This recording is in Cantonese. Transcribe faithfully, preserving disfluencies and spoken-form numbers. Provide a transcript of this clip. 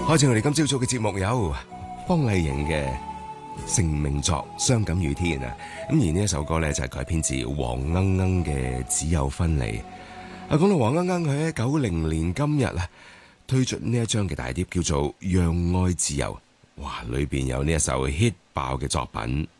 開始我哋今朝早嘅節目有方麗瑩嘅成名作《傷感雨天》啊，咁而呢一首歌咧就係改編自黃鶯鶯嘅《只有分離》。啊，講到黃鶯鶯，佢喺九零年今日啊推出呢一張嘅大碟叫做《讓愛自由》，哇，裏邊有呢一首 hit 爆嘅作品。